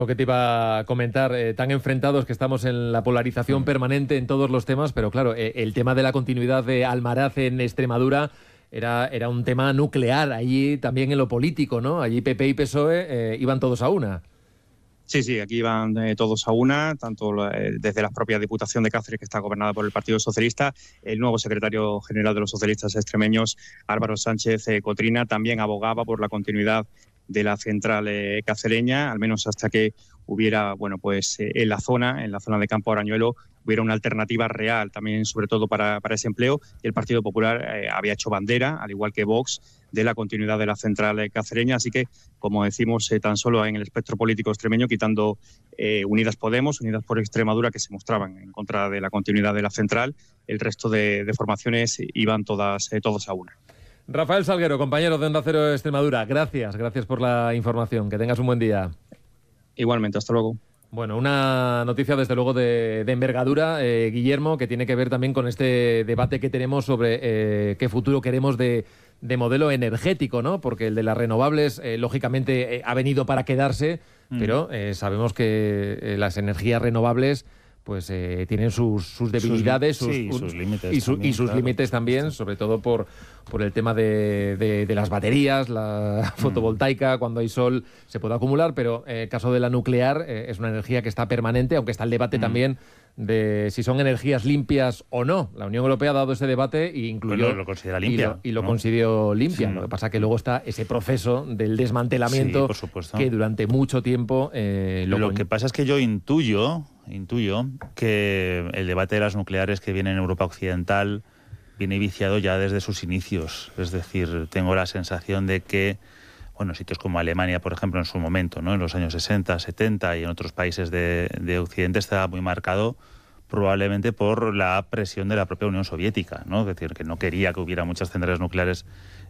Lo que te iba a comentar, tan enfrentados que estamos en la polarización permanente en todos los temas, pero claro, el tema de la continuidad de Almaraz en Extremadura era un tema nuclear, allí también en lo político, ¿no? Allí PP y PSOE iban todos a una. Sí, sí, aquí van todos a una, tanto desde la propia Diputación de Cáceres, que está gobernada por el Partido Socialista, el nuevo secretario general de los socialistas extremeños, Álvaro Sánchez Cotrina, también abogaba por la continuidad de la central cacereña, al menos hasta que hubiera, bueno, pues en la zona de Campo Arañuelo, hubiera una alternativa real también, sobre todo para ese empleo. Y el Partido Popular había hecho bandera, al igual que Vox, de la continuidad de la central cacereña. Así que, como decimos, tan solo en el espectro político extremeño, quitando Unidas Podemos, Unidas por Extremadura, que se mostraban en contra de la continuidad de la central, el resto de formaciones iban todos a una. Rafael Salguero, compañero de Onda Cero Extremadura, gracias por la información. Que tengas un buen día. Igualmente, hasta luego. Bueno, una noticia desde luego de envergadura, Guillermo, que tiene que ver también con este debate que tenemos sobre qué futuro queremos de modelo energético, ¿no? Porque el de las renovables, lógicamente, ha venido para quedarse, pero sabemos que las energías renovables pues tienen sus debilidades, sus límites y sus límites también, sobre todo por el tema de las baterías, la fotovoltaica, cuando hay sol se puede acumular, pero el caso de la nuclear es una energía que está permanente, aunque está el debate también de si son energías limpias o no. La Unión Europea ha dado ese debate e incluyó... Bueno, lo considera limpia. Y lo consideró limpia. Sí. Lo que pasa es que luego está ese proceso del desmantelamiento, por supuesto, que durante mucho tiempo... Lo que pasa es que yo intuyo que el debate de las nucleares que viene en Europa Occidental viene viciado ya desde sus inicios. Es decir, tengo la sensación de que, bueno, sitios como Alemania, por ejemplo, en su momento, ¿no?, en los años 60, 70 y en otros países de Occidente, estaba muy marcado probablemente por la presión de la propia Unión Soviética, ¿no? Es decir, que no quería que hubiera muchas centrales nucleares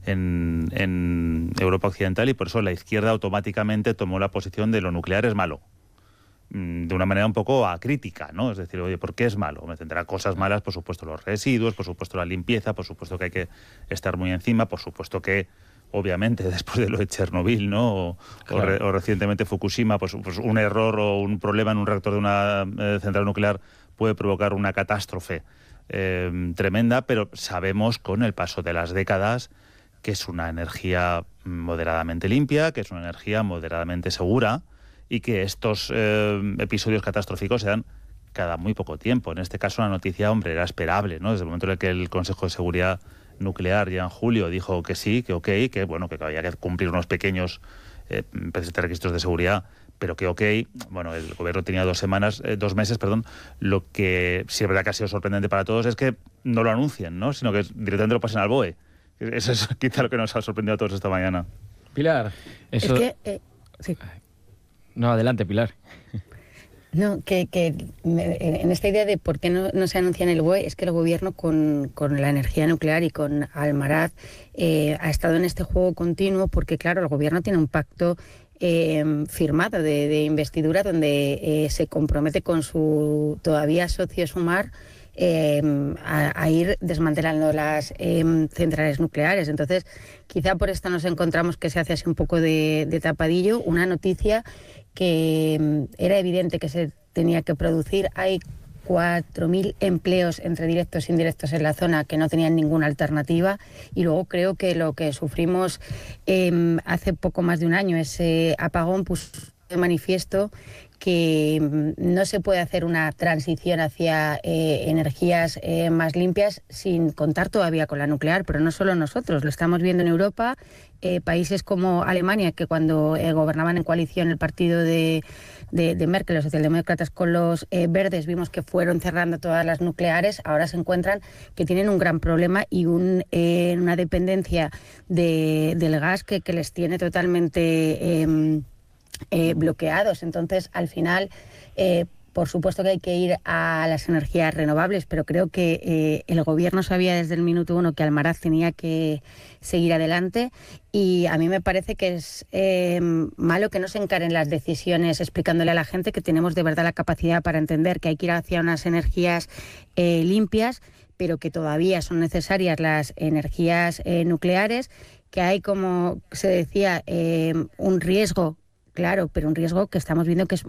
en Europa Occidental, y por eso la izquierda automáticamente tomó la posición de lo nuclear es malo, de una manera un poco acrítica, ¿no? Es decir, oye, ¿por qué es malo? Me tendrá cosas malas, por supuesto los residuos, por supuesto la limpieza, por supuesto que hay que estar muy encima, por supuesto que, obviamente, después de lo de Chernobyl, ¿no? O recientemente Fukushima, pues un error o un problema en un reactor de una central nuclear puede provocar una catástrofe tremenda, pero sabemos con el paso de las décadas que es una energía moderadamente limpia, que es una energía moderadamente segura, y que estos episodios catastróficos se dan cada muy poco tiempo. En este caso la noticia, hombre, era esperable, ¿no? Desde el momento en el que el Consejo de Seguridad Nuclear ya en julio dijo que sí, que ok, que bueno, que había que cumplir unos pequeños requisitos de seguridad, pero que ok, bueno, el gobierno tenía 2 meses, lo que sí es verdad que ha sido sorprendente para todos es que no lo anuncien, ¿no?, sino que directamente lo pasen al BOE. Eso es quizá lo que nos ha sorprendido a todos esta mañana. Pilar. Eso... Es que... sí. No, adelante, Pilar. No, que en esta idea de por qué no se anuncia en el BOE, es que el gobierno con la energía nuclear y con Almaraz ha estado en este juego continuo, porque claro, el gobierno tiene un pacto firmado de investidura donde se compromete con su todavía socio Sumar a ir desmantelando las centrales nucleares. Entonces, quizá por esto nos encontramos que se hace así un poco de tapadillo, una noticia que era evidente que se tenía que producir. Hay 4.000 empleos entre directos e indirectos en la zona que no tenían ninguna alternativa, y luego creo que lo que sufrimos hace poco más de un año, ese apagón, puso de manifiesto que no se puede hacer una transición hacia energías más limpias sin contar todavía con la nuclear, pero no solo nosotros, lo estamos viendo en Europa, países como Alemania, que cuando gobernaban en coalición el partido de Merkel, los socialdemócratas con los verdes, vimos que fueron cerrando todas las nucleares, ahora se encuentran que tienen un gran problema y una dependencia del gas que les tiene totalmente bloqueados. Entonces, al final, por supuesto que hay que ir a las energías renovables, pero creo que el gobierno sabía desde el minuto 1 que Almaraz tenía que seguir adelante, y a mí me parece que es malo que no se encaren las decisiones explicándole a la gente que tenemos de verdad la capacidad para entender que hay que ir hacia unas energías limpias, pero que todavía son necesarias las energías nucleares, que hay, como se decía, un riesgo. Claro, pero un riesgo que estamos viendo que es